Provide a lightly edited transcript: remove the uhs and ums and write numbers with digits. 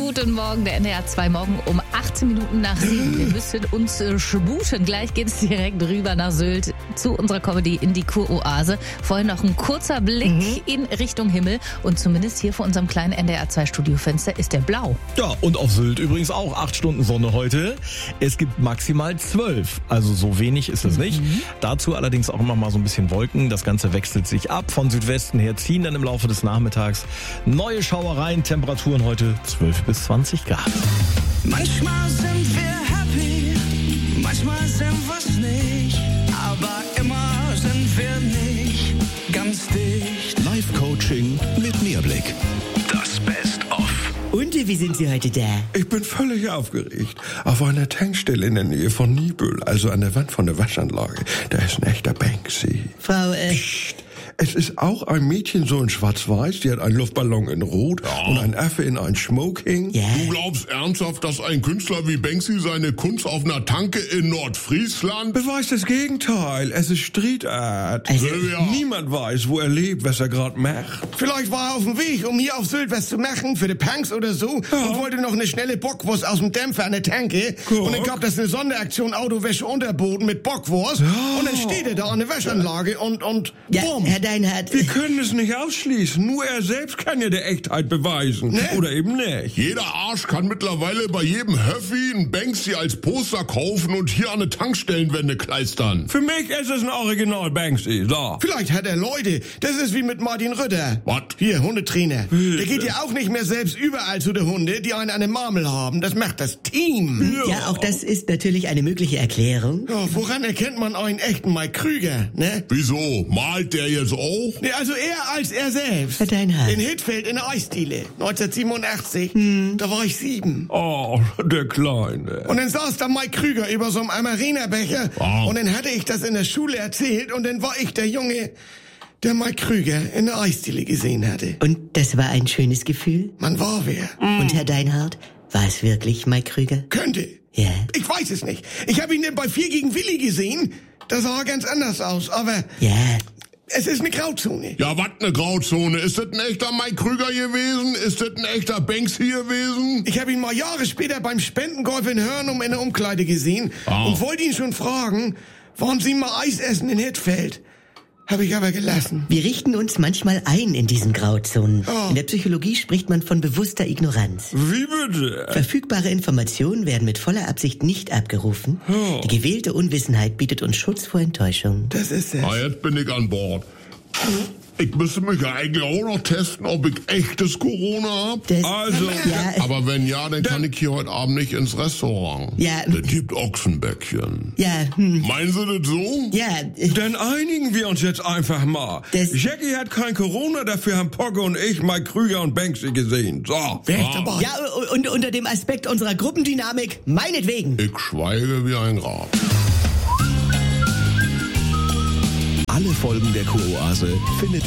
Guten Morgen, der NDR 2 morgen um 18 Minuten nach 7. Wir müssen uns sputen. Gleich geht es direkt rüber nach Sylt zu unserer Comedy in die Kuroase. Vorhin noch ein kurzer Blick in Richtung Himmel. Und zumindest hier vor unserem kleinen NDR 2 Studiofenster ist der blau. Ja, und auf Sylt übrigens auch 8 Stunden Sonne heute. Es gibt maximal 12. Also so wenig ist es nicht. Dazu allerdings auch immer mal so ein bisschen Wolken. Das Ganze wechselt sich ab. Von Südwesten her ziehen dann im Laufe des Nachmittags neue Schauereien. Temperaturen heute 12 bis 20 Grad. Manchmal sind wir happy, manchmal sind wir's nicht, aber immer sind wir nicht ganz dicht. Live-Coaching mit Mehrblick. Das Best-of. Und wie sind Sie heute da? Ich bin völlig aufgeregt. Auf einer Tankstelle in der Nähe von Niebüll, also an der Wand von der Waschanlage, da ist ein echter Banksy. Frau, Psst. Es ist auch ein Mädchen so in schwarz-weiß, die hat einen Luftballon in rot und ein Affe in ein Smoking. ja. Du glaubst ernsthaft, dass ein Künstler wie Banksy seine Kunst auf einer Tanke in Nordfriesland... Beweist das Gegenteil. Es ist Street Art. Also, Niemand weiß, wo er lebt, was er gerade macht. Vielleicht war er auf dem Weg, um hier auf Sylt was zu machen, für die Punks oder so, und wollte noch eine schnelle Bockwurst aus dem Dämpfer an der Tanke. Und dann gab das eine Sonderaktion Autowäsche Unterboden mit Bockwurst. Und dann steht er da an der Waschanlage und ja, bumm. Herr Deinhardt. Wir können es nicht ausschließen. Nur er selbst kann ja der Echtheit beweisen. Ne? Oder eben nicht. Jeder Arsch kann mittlerweile bei jedem Höffi einen Banksy als Poster kaufen und hier an eine Tankstellenwände kleistern. Für mich ist es ein Original Banksy. So. Vielleicht hat er Leute. Das ist wie mit Martin Rütter. Was? Hier, Hundetrainer. Der geht ja auch nicht mehr selbst überall zu den Hunde, die einen an der Marmel haben. Das macht das Team. Ja, auch das ist natürlich eine mögliche Erklärung. Ja, woran erkennt man einen echten Mike Krüger, ne? Wieso? Malt der jetzt auch? Ne, also eher als er selbst. Herr Deinhardt. In Hitfeld in der Eisdiele, 1987. Da war ich 7. Oh, der Kleine. Und dann saß da Mike Krüger über so einem Amarena-Becher. Und dann hatte ich das in der Schule erzählt. Und dann war ich der Junge, der Mike Krüger in der Eisdiele gesehen hatte. Und das war ein schönes Gefühl? Man war wer. Und Herr Deinhardt, war es wirklich Mike Krüger? Könnte. Ja. Ich weiß es nicht. Ich habe ihn denn bei 4 gegen Willi gesehen. Da sah er ganz anders aus. Aber Ja. es ist eine Grauzone. Ja, was eine Grauzone? Ist das ein echter Mike Krüger gewesen? Ist das ein echter Banksy gewesen? Ich habe ihn mal Jahre später beim Spendengolf in Hörnum in der Umkleide gesehen. Und wollte ihn schon fragen, wollen Sie mal Eis essen in Hitfeld? Habe ich aber gelassen. Wir richten uns manchmal ein in diesen Grauzonen. Oh. In der Psychologie spricht man von bewusster Ignoranz. Wie bitte? Verfügbare Informationen werden mit voller Absicht nicht abgerufen. Die gewählte Unwissenheit bietet uns Schutz vor Enttäuschung. Das ist es. Ah, jetzt bin ich an Bord. Ich müsste mich ja eigentlich auch noch testen, ob ich echtes Corona hab. Das, Also, ja, Aber wenn ja, dann kann ich hier heute Abend nicht ins Restaurant. Ja. Das gibt Ochsenbäckchen. ja, Meinen Sie das so? ja, dann einigen wir uns jetzt einfach mal. Das- Jackie hat kein Corona, dafür haben Pogge und ich Mike Krüger und Banksy gesehen. So. Wer ist dabei? ja, und unter dem Aspekt unserer Gruppendynamik, meinetwegen. Ich schweige wie ein Grab. Alle Folgen der Kuroase findet